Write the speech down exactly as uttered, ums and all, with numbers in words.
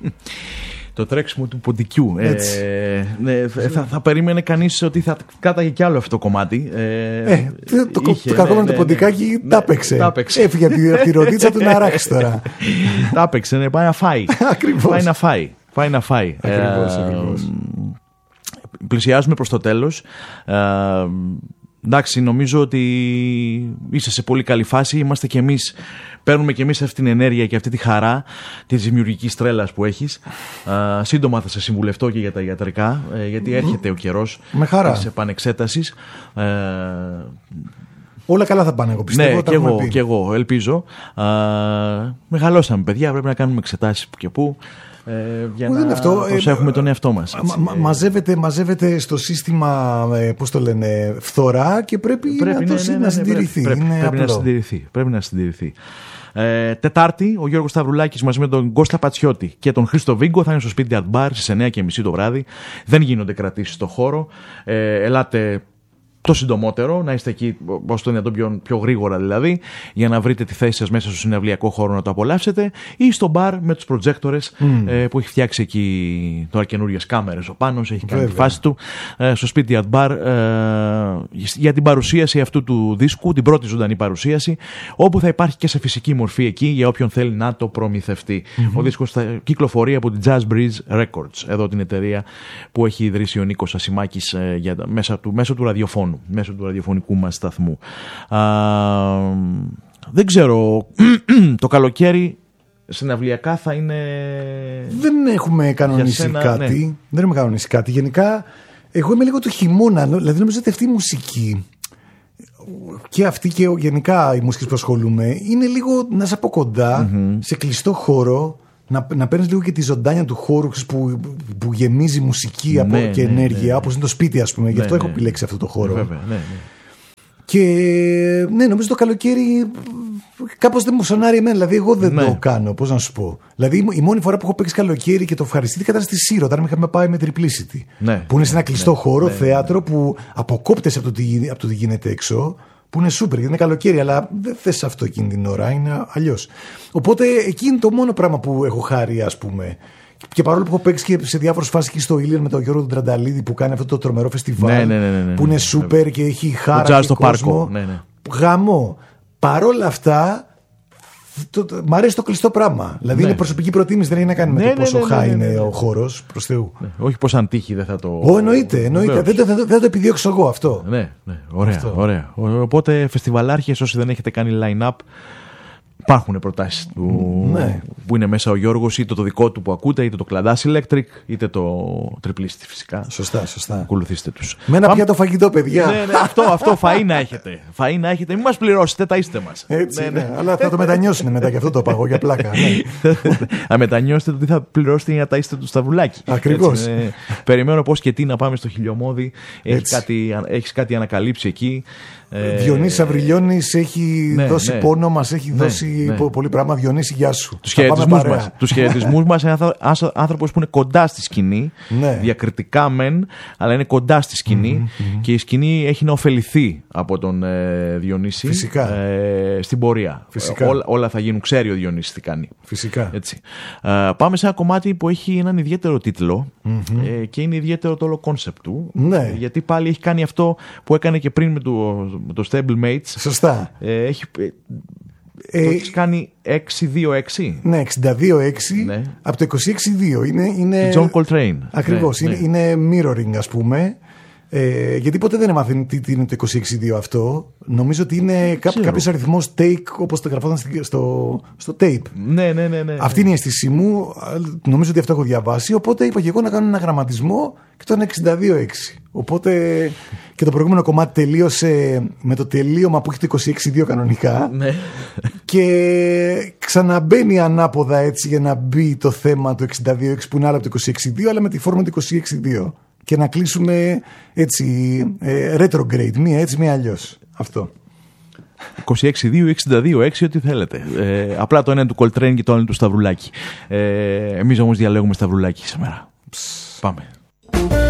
Το τρέξιμο του ποντικού. Ε, ναι, θα, θα περίμενε κανείς ότι θα κάταγε κι άλλο αυτό το κομμάτι. Ε, ε, το είχε, το κακό ναι, ναι, το ποντικάκι ναι, τα έπαιξε. Ναι, έφυγε από τη ροδίτσα του να ράξει τώρα. Τα έπαιξε, ναι, πάει να φάει. Πάει να φάει. Πάει να φάει. Ακριβώς, ε, ακριβώς. Πλησιάζουμε προς το τέλος. Ε, εντάξει, νομίζω ότι είσαι σε πολύ καλή φάση. Είμαστε κι εμείς. Παίρνουμε και εμείς αυτή την ενέργεια και αυτή τη χαρά της δημιουργικής τρέλας που έχεις. Α, σύντομα θα σε συμβουλευτώ και για τα ιατρικά, γιατί έρχεται ο καιρός της επανεξέτασης. Ε, Όλα καλά θα πάνε, εγώ πιστεύω. Ναι, και εγώ, και εγώ ελπίζω. Α, μεγαλώσαμε, παιδιά, πρέπει να κάνουμε εξετάσεις που και που. Ε, για Ούτε να αυτό, προσέχουμε ε, τον εαυτό μας. Μα, μαζεύεται, μαζεύεται στο σύστημα, ε, πώς το λένε, φθορά και πρέπει, πρέπει να, το, ναι, ναι, ναι, να συντηρηθεί. Πρέπει, πρέπει, πρέπει, να συντηρηθεί, πρέπει να συντηρηθεί. Ε, Τετάρτη, ο Γιώργος Σταυρουλάκης μαζί με τον Κώστα Πατσιώτη και τον Χρήστο Βίγκο θα είναι στο σπίτι Art Bar στις εννιά και μισή το βράδυ. Δεν γίνονται κρατήσεις στο χώρο. Ε, ελάτε το συντομότερο, να είστε εκεί όσο το δυνατόν πιο, πιο γρήγορα δηλαδή, για να βρείτε τη θέση σας μέσα στο συναυλιακό χώρο να το απολαύσετε, ή στο μπαρ με τους προτζέκτορες mm. ε, που έχει φτιάξει εκεί τώρα καινούριες κάμερες ο Πάνος, έχει κάνει Βέβαια. τη φάση του, ε, στο σπίτι Art Bar, ε, για την παρουσίαση αυτού του δίσκου, την πρώτη ζωντανή παρουσίαση, όπου θα υπάρχει και σε φυσική μορφή εκεί για όποιον θέλει να το προμηθευτεί. Mm-hmm. Ο δίσκος θα κυκλοφορεί από την Jazz Breeze Records, εδώ την εταιρεία που έχει ιδρύσει ο Νίκος Ασημάκης ε, για, μέσα, του, μέσα του ραδιοφώνου. Μέσω του ραδιοφωνικού μας σταθμού. Α, δεν ξέρω, το καλοκαίρι συναυλιακά θα είναι... Δεν έχουμε κανονίσει σένα, κάτι. Ναι. Δεν έχουμε κανονίσει κάτι. Γενικά, εγώ είμαι λίγο το χειμώνα. Δηλαδή νομίζω ότι αυτή η μουσική και αυτή και γενικά οι μουσικές που ασχολούμαι είναι λίγο να είσαι από κοντά, mm-hmm. σε κλειστό χώρο. Να, να παίρνεις λίγο και τη ζωντάνια του χώρου που, που γεμίζει μουσική από, ναι, και ενέργεια, ναι, ναι. όπως είναι το σπίτι, ας πούμε. Ναι, Γι' αυτό ναι, έχω επιλέξει αυτό το χώρο. Βέβαια, ναι, ναι. Και ναι, νομίζω το καλοκαίρι κάπως δεν μου σονάρει εμένα. Δηλαδή, εγώ δεν ναι. το κάνω. Πώς να σου πω. Δηλαδή, η μόνη φορά που έχω παίξει καλοκαίρι και το ευχαριστήθηκα ήταν στη Σύρο, όταν είχαμε πάει με Triplicity. Ναι, που είναι σε ένα κλειστό ναι, χώρο, ναι, θέατρο, ναι. που αποκόπτεσαι από το τι, από το τι γίνεται έξω. Που είναι σούπερ, γιατί είναι καλοκαίρι, αλλά δεν θες αυτό εκείνη την ώρα, είναι αλλιώς. Οπότε εκεί είναι το μόνο πράγμα που έχω χάρη, ας πούμε. Και παρόλο που έχω παίξει και σε διάφορες φάσεις εκεί στο Ήλιον με τον Γιώργο Τρανταλίδη που κάνει αυτό το τρομερό φεστιβάλ, ναι, ναι, ναι, ναι, ναι, που είναι σούπερ και έχει χάρα και κόσμο. Πάρκο, ναι, ναι. Γαμό. Παρόλα αυτά, το, το, μ' αρέσει το κλειστό πράγμα. Δηλαδή ναι. είναι προσωπική προτίμηση, δεν έχει να κάνει με ναι, το πόσο ναι, ναι, ναι, χά ναι, ναι, ναι. είναι ο χώρος, προς Θεού. Ναι. Όχι πως αν τύχει δεν θα το... Ω, εννοείται, εννοείται. Δεν, δεν, δεν, δεν το επιδιώξω εγώ αυτό. Ναι, ναι. Ωραία, αυτό. ωραία. Οπότε φεστιβαλάρχες, όσοι δεν έχετε κάνει line-up, υπάρχουν προτάσεις του ναι. που είναι μέσα ο Γιώργος, είτε το δικό του που ακούτε, είτε το Κλαντάς Electric, είτε το Triplicity φυσικά. Σωστά, σωστά. Ακολουθήστε τους. Με ένα πιάτο φαγητό, παιδιά. Ναι, ναι, αυτό, αυτό φαΐ να έχετε. Φαΐ να έχετε. Μην μας πληρώσετε, τα είστε μας. Έτσι, ναι, ναι. ναι. Αλλά θα το μετανιώσουν μετά και αυτό το παγώ για πλάκα. Ναι. Θα μετανιώσετε το τι θα πληρώσετε για να ταΐσετε του Σταυρουλάκη. Ακριβώς. Ναι. Περιμένω πώς και τι να πάμε στο Χιλιομώδη. Έχεις κάτι, έχεις κάτι ανακαλύψει εκεί. Διονύσης Αβριλιώνης έχει ναι, δώσει ναι. πόνο, μας έχει ναι, δώσει ναι. πολύ πράγμα. Διονύση, γεια σου. Τους χαιρετισμούς μας. Τους χαιρετισμούς μας. Είναι άνθρωπος που είναι κοντά στη σκηνή, ναι. διακριτικά μεν, αλλά είναι κοντά στη σκηνή mm-hmm. και η σκηνή έχει να ωφεληθεί από τον ε, Διονύση. Φυσικά. Ε, στην πορεία. Φυσικά. Όλα, όλα θα γίνουν. Ξέρει ο Διονύσης τι κάνει. Φυσικά. Έτσι. Ε, πάμε σε ένα κομμάτι που έχει έναν ιδιαίτερο τίτλο mm-hmm. ε, και είναι ιδιαίτερο το όλο κόνσεπτ του. Ναι. Γιατί πάλι έχει κάνει αυτό που έκανε και πριν με το, με το Stablemates. Σωστά. Ε, έχει, ε, το έχεις κάνει έξι δύο έξι. Ναι, εξήντα δύο έξι ναι. από το είκοσι έξι δύο. Είναι, είναι... John Coltrane. Ακριβώς. Ναι, είναι, ναι. είναι mirroring, ας πούμε. Ε, γιατί ποτέ δεν έμαθα τι, τι είναι το είκοσι έξι δύο αυτό. Νομίζω ότι είναι κάποιο, κάποιος αριθμός take, όπως το γραφόταν στο, στο tape. Ναι, ναι, ναι, ναι. Αυτή είναι η αίσθησή μου. Νομίζω ότι αυτό έχω διαβάσει. Οπότε είπα και εγώ να κάνω ένα γραμματισμό και το είναι εξήντα δύο έξι. Οπότε και το προηγούμενο κομμάτι τελείωσε με το τελείωμα που έχει το είκοσι έξι δύο κανονικά. Ναι. Και ξαναμπαίνει ανάποδα έτσι για να μπει το θέμα το εξήντα δύο έξι που είναι άλλο από το είκοσι έξι δύο, αλλά με τη φόρμα του είκοσι έξι δύο. Και να κλείσουμε έτσι ε, retrograde, μία έτσι, μία αλλιώς. Αυτό. είκοσι έξι δύο ή εξήντα δύο έξι, ό,τι θέλετε. Ε, απλά το ένα είναι του Coltrane και το άλλο είναι του Σταυρουλάκη. Ε, εμείς όμως διαλέγουμε Σταυρουλάκη σήμερα. Πάμε.